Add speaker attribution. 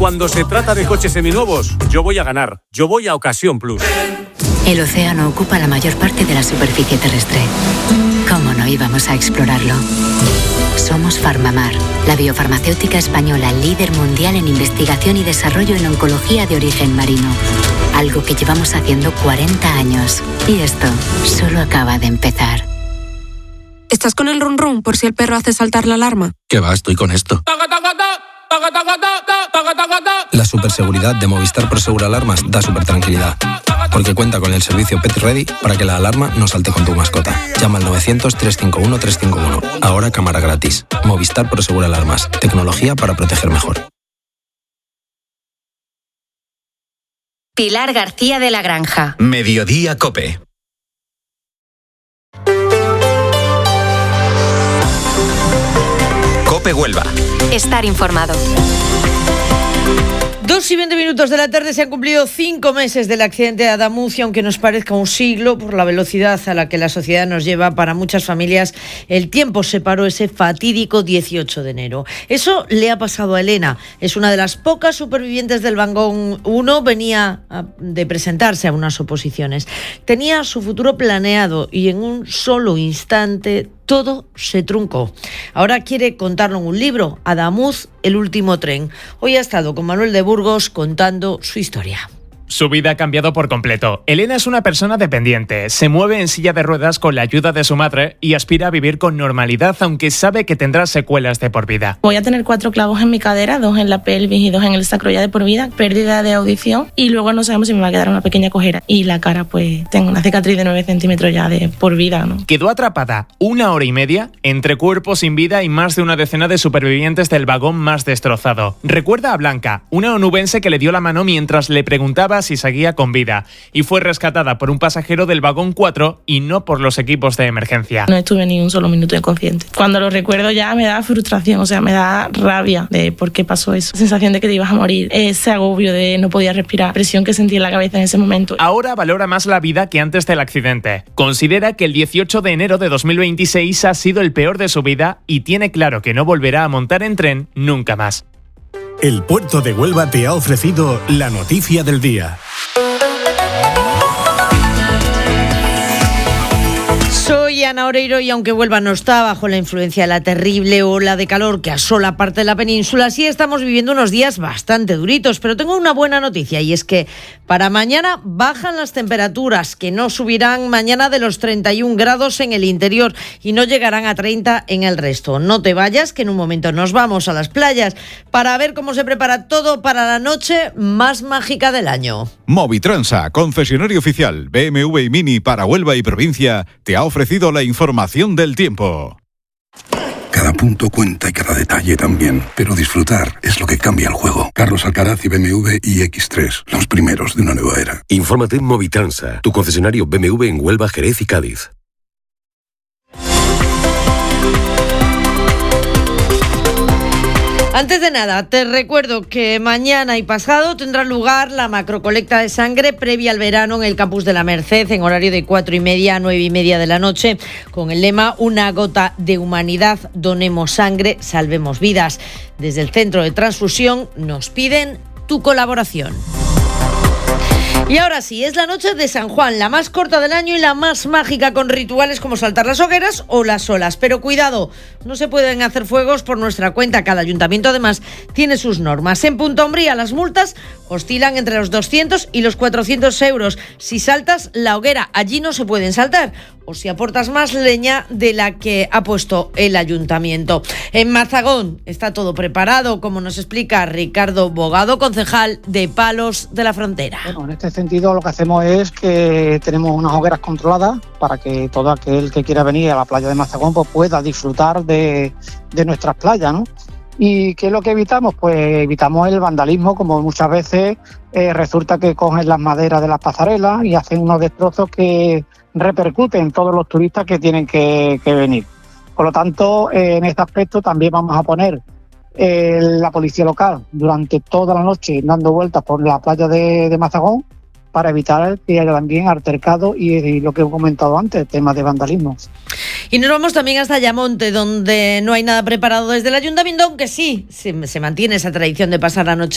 Speaker 1: cuando se trata de coches seminuevos, yo voy a ganar. Yo voy a Ocasión Plus.
Speaker 2: El océano ocupa la mayor parte de la superficie terrestre. ¿Cómo no íbamos a explorarlo? Somos Farmamar, la biofarmacéutica española líder mundial en investigación y desarrollo en oncología de origen marino. Algo que llevamos haciendo 40 años. Y esto solo acaba de empezar.
Speaker 3: ¿Estás con el run run por si el perro hace saltar la alarma?
Speaker 4: ¿Qué va? Estoy con esto. La superseguridad de Movistar Prosegur Alarmas da supertranquilidad. Porque cuenta con el servicio Pet Ready para que la alarma no salte con tu mascota. Llama al 900-351-351. Ahora cámara gratis. Movistar Prosegur Alarmas. Tecnología para proteger mejor.
Speaker 5: Pilar García de la Granja.
Speaker 6: Mediodía COPE. COPE Huelva.
Speaker 5: Estar informado.
Speaker 7: 2:20 de la tarde, se han cumplido 5 meses del accidente de Adamuz y aunque nos parezca un siglo por la velocidad a la que la sociedad nos lleva, para muchas familias el tiempo separó ese fatídico 18 de enero. Eso le ha pasado a Elena. Es una de las pocas supervivientes del vagón 1. Venía de presentarse a unas oposiciones. Tenía su futuro planeado y en un solo instante todo se truncó. Ahora quiere contarlo en un libro, Adamuz, el último tren. Hoy ha estado con Manuel de Burgos contando su historia.
Speaker 8: Su vida ha cambiado por completo. Elena es una persona dependiente, se mueve en silla de ruedas con la ayuda de su madre y aspira a vivir con normalidad, aunque sabe que tendrá secuelas de por vida.
Speaker 9: Voy a tener 4 clavos en mi cadera, 2 en la pelvis y 2 en el sacro ya de por vida, pérdida de audición y luego no sabemos si me va a quedar una pequeña cojera. Y la cara, pues tengo una cicatriz de 9 centímetros ya de por vida, ¿no?
Speaker 8: Quedó atrapada 1 hora y media entre cuerpos sin vida y más de una decena de supervivientes del vagón más destrozado. Recuerda a Blanca, una onubense que le dio la mano mientras le preguntaba si seguía con vida y fue rescatada por un pasajero del vagón 4 y no por los equipos de emergencia.
Speaker 9: No estuve ni un solo minuto inconsciente. Cuando lo recuerdo ya me da frustración, o sea, me da rabia de por qué pasó eso. Sensación de que te ibas a morir, ese agobio de no podía respirar, presión que sentí en la cabeza en ese momento.
Speaker 8: Ahora valora más la vida que antes del accidente. Considera que el 18 de enero de 2026 ha sido el peor de su vida y tiene claro que no volverá a montar en tren nunca más.
Speaker 10: El Puerto de Huelva te ha ofrecido la noticia del día.
Speaker 7: Soy Ana Oreiro y aunque Huelva no está bajo la influencia de la terrible ola de calor que asola parte de la península, sí estamos viviendo unos días bastante duritos, pero tengo una buena noticia y es que para mañana bajan las temperaturas, que no subirán mañana de los 31 grados en el interior y no llegarán a 30 en el resto. No te vayas, que en un momento nos vamos a las playas para ver cómo se prepara todo para la noche más mágica del año.
Speaker 11: Movitransa, concesionario oficial BMW y Mini para Huelva y provincia, te ha ofrecido la información del tiempo.
Speaker 12: Cada punto cuenta y cada detalle también, pero disfrutar es lo que cambia el juego. Carlos Alcaraz y BMW iX3, los primeros de una nueva era.
Speaker 13: Infórmate en Movitransa, tu concesionario BMW en Huelva, Jerez y Cádiz.
Speaker 7: Antes de nada, te recuerdo que mañana y pasado tendrá lugar la macrocolecta de sangre previa al verano en el campus de la Merced, en horario de 4:30 a 9:30 de la noche, con el lema Una gota de humanidad, donemos sangre, salvemos vidas. Desde el Centro de Transfusión nos piden tu colaboración. Y ahora sí, es la noche de San Juan, la más corta del año y la más mágica, con rituales como saltar las hogueras o las olas. Pero cuidado, no se pueden hacer fuegos por nuestra cuenta. Cada ayuntamiento además tiene sus normas. En Punta Umbría las multas oscilan entre los 200 y los 400 euros. Si saltas la hoguera, allí no se pueden saltar. O si aportas más leña de la que ha puesto el ayuntamiento. En Mazagón está todo preparado, como nos explica Ricardo Bogado, concejal de Palos de la Frontera.
Speaker 14: Bueno, en este sentido lo que hacemos es que tenemos unas hogueras controladas para que todo aquel que quiera venir a la playa de Mazagón pues pueda disfrutar de nuestras playas, ¿no? ¿Y qué es lo que evitamos? Pues evitamos el vandalismo, como muchas veces resulta que cogen las maderas de las pasarelas y hacen unos destrozos que repercuten en todos los turistas que tienen que venir. Por lo tanto, en este aspecto también vamos a poner la policía local durante toda la noche dando vueltas por la playa de Mazagón para evitar que haya también altercado y lo que he comentado antes, temas de vandalismo.
Speaker 7: Y nos vamos también hasta Ayamonte, donde no hay nada preparado desde el ayuntamiento, aunque sí se mantiene esa tradición de pasar la noche